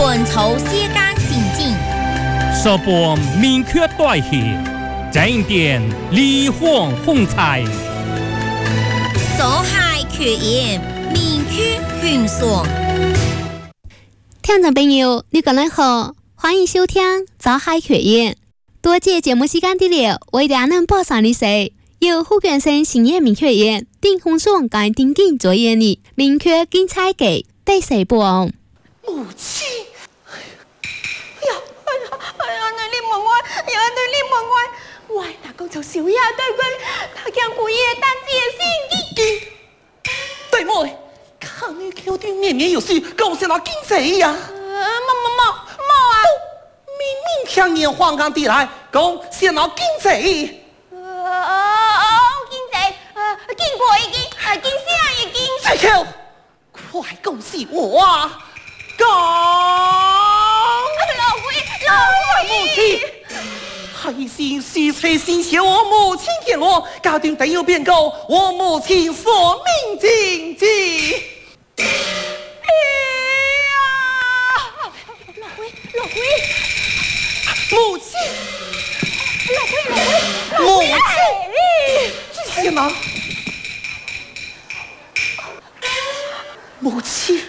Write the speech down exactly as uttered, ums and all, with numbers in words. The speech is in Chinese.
本草世间静静， 说本明确代谢，正点离荒风采， 走海缺盐，明确迅速。 听众朋友，你个人好，欢迎收听《早海学院》。多谢节目时间的了，为大家能播上的是由福建省新业民学院丁洪松跟丁景作业的明确精彩嘅第四部。 母亲，哎呀，哎呀，哎呀，你你问我，哎呀，你你问我，我那讲就小爷对佢，他讲故意单止嘅先。对妹，看你口对绵绵有序，讲些那经济呀？冇冇冇冇啊！明明听见黄冈地来，讲些那经济。哦哦，经济，呃，经过已经，呃，经啥已经？再口，快恭喜我啊！讲，老贵，老贵，母亲，还是是催心写我母亲给我，搞定得有变告，我母亲所命经济。哎呀，老贵，老贵，母亲，老贵，老贵，母亲，这些呢？母亲。